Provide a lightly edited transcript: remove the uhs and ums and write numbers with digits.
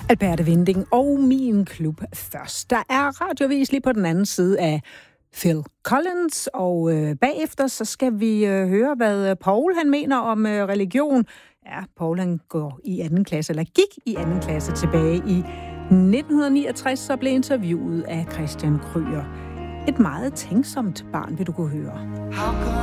Alberte Winding og Min Klub først. Der er radiovis lige på den anden side af Phil Collins, og bagefter så skal vi høre, hvad Paul han mener om religion. Ja, Paul han går i 2. klasse, eller gik i 2. klasse tilbage i 1969, og blev interviewet af Christian Krüger. Et meget tænksomt barn, vil du kunne høre.